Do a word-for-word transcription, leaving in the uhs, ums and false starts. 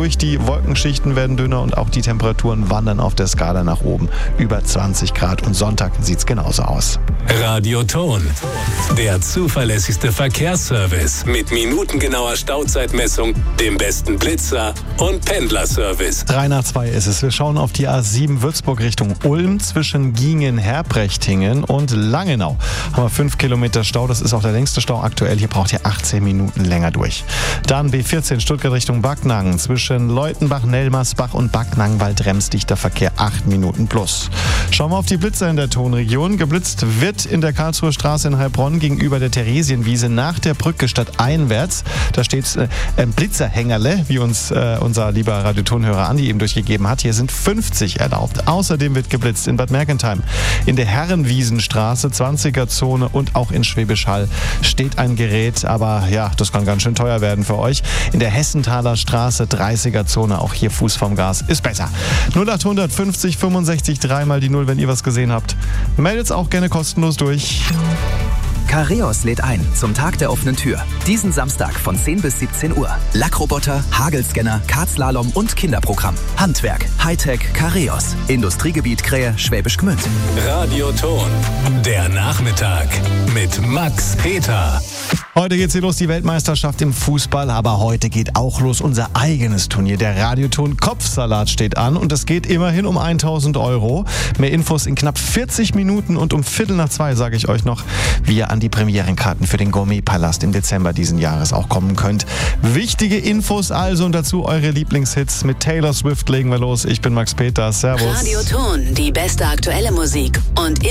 durch. Die Wolkenschichten werden dünner und auch die Temperaturen wandern auf der Skala nach oben. Über zwanzig Grad und Sonntag sieht es genauso aus. Radioton, der zuverlässigste Verkehrsservice mit minutengenauer Stauzeitmessung, dem besten Blitzer und Pendlerservice. drei nach zwei ist es. Wir schauen auf die A sieben Würzburg Richtung Ulm zwischen Giengen, Herbrechtingen und Langenau. Haben wir fünf Kilometer Stau. Das ist auch der längste Stau aktuell. Hier braucht ihr achtzehn Minuten länger durch. Dann B vierzehn Stuttgart Richtung Backnang zwischen Leutenbach, Nelmersbach und Backnang-Waldrems dichter Verkehr acht Minuten plus. Schauen wir auf die Blitzer in der Tonregion. Geblitzt wird in der Karlsruher Straße in Heilbronn gegenüber der Theresienwiese nach der Brücke stadteinwärts. Da steht äh, ein Blitzerhängerle, wie uns äh, unser lieber Radiotonhörer Andi eben durchgegeben hat. Hier sind fünfzig erlaubt. Außerdem wird geblitzt in Bad Mergentheim. In der Herrenwiesenstraße, zwanziger Zone und auch in Schwäbisch Hall steht ein Gerät. Aber ja, das kann ganz schön teuer werden für euch. In der Hessenthaler Straße, dreißiger Zone, auch hier Fuß vom Gas, ist besser. null acht fünfzig fünfundsechzig drei mal die null, wenn ihr was gesehen habt. Meldet's auch gerne kostenlos durch. Careos lädt ein zum Tag der offenen Tür. Diesen Samstag von zehn bis siebzehn Uhr. Lackroboter, Hagelscanner, Kartslalom und Kinderprogramm. Handwerk, Hightech, Careos. Industriegebiet Krähe, Schwäbisch Gmünd. Radioton, der Nachmittag mit Max Peter. Heute geht's hier los, die Weltmeisterschaft im Fußball, aber heute geht auch los unser eigenes Turnier. Der Radioton Kopfsalat steht an und es geht immerhin um tausend Euro. Mehr Infos in knapp vierzig Minuten und um Viertel nach zwei sage ich euch noch, wie ihr an die Premierenkarten für den Gourmetpalast im Dezember diesen Jahres auch kommen könnt. Wichtige Infos also und dazu eure Lieblingshits. Mit Taylor Swift legen wir los. Ich bin Max Peter. Servus. Radioton, die beste aktuelle Musik und